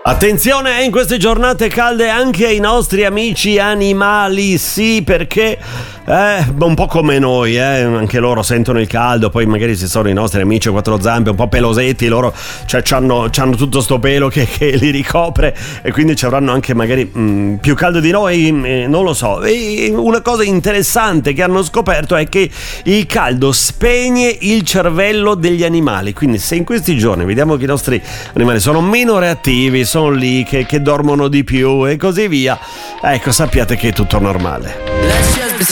Attenzione in queste giornate calde anche ai nostri amici animali, sì, perché un po' come noi, anche loro sentono il caldo, poi magari se sono i nostri amici a quattro zampe, un po' pelosetti, loro cioè c'hanno tutto sto pelo che li ricopre e quindi ci avranno anche magari più caldo di noi, non lo so. E una cosa interessante che hanno scoperto è che il caldo spegne il cervello degli animali, quindi se in questi giorni vediamo che i nostri animali sono meno reattivi, sono lì che dormono di più e così via, ecco, sappiate che è tutto normale.